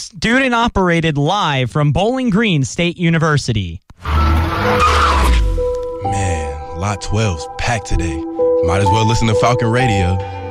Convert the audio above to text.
student operated live from Bowling Green State University. Man, Lot 12's packed today. Might as well listen to Falcon Radio.